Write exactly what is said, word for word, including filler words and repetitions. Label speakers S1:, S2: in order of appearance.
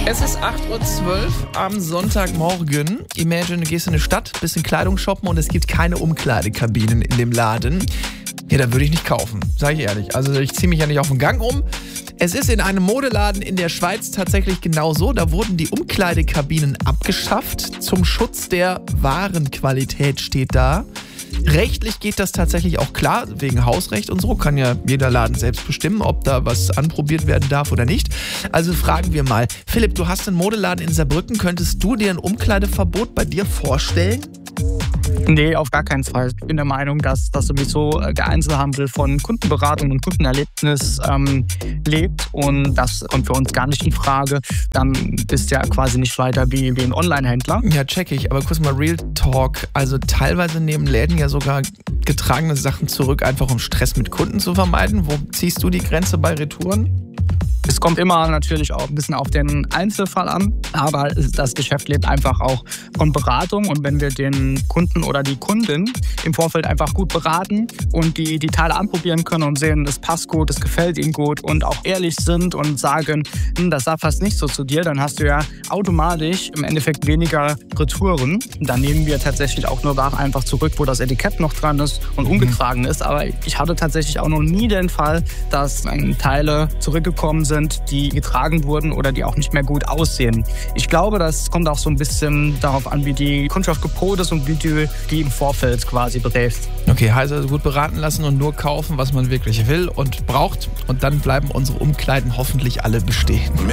S1: Es ist acht Uhr zwölf am Sonntagmorgen. Imagine, du gehst in eine Stadt, bisschen Kleidung shoppen und es gibt keine Umkleidekabinen in dem Laden. Ja, da würde ich nicht kaufen, sage ich ehrlich. Also ich ziehe mich ja nicht auf den Gang um. Es ist in einem Modeladen in der Schweiz tatsächlich genauso. Da wurden die Umkleidekabinen abgeschafft. Zum Schutz der Warenqualität steht da. Rechtlich geht das tatsächlich auch klar, wegen Hausrecht und so. Kann ja jeder Laden selbst bestimmen, ob da was anprobiert werden darf oder nicht. Also fragen wir mal. Philipp, du hast einen Modeladen in Saarbrücken. Könntest du dir ein Umkleideverbot bei dir vorstellen?
S2: Nee, auf gar keinen Fall. Ich bin der Meinung, dass das sowieso der Einzelhandel von Kundenberatung und Kundenerlebnis ähm, lebt und das kommt für uns gar nicht in Frage. Dann bist du ja quasi nicht weiter wie, wie ein Online-Händler.
S1: Ja, check ich. Aber kurz mal Real Talk. Also teilweise nehmen Läden ja sogar getragene Sachen zurück, einfach um Stress mit Kunden zu vermeiden. Wo ziehst du die Grenze bei Retouren?
S2: Es kommt immer natürlich auch ein bisschen auf den Einzelfall an, aber das Geschäft lebt einfach auch von Beratung und wenn wir den Kunden oder die Kundin im Vorfeld einfach gut beraten und die, die Teile anprobieren können und sehen, das passt gut, das gefällt ihnen gut und auch ehrlich sind und sagen, hm, das sah fast nicht so zu dir, dann hast du ja automatisch im Endeffekt weniger Retouren. Dann nehmen wir tatsächlich auch nur Ware einfach zurück, wo das Etikett noch dran ist und ungetragen ist, aber ich hatte tatsächlich auch noch nie den Fall, dass Teile zurückgekommen sind, die getragen wurden oder die auch nicht mehr gut aussehen. Ich glaube, das kommt auch so ein bisschen darauf an, wie die Kundschaft gepolt ist und wie du die im Vorfeld quasi berätst.
S1: Okay, heißt also gut beraten lassen und nur kaufen, was man wirklich will und braucht. Und dann bleiben unsere Umkleiden hoffentlich alle bestehen.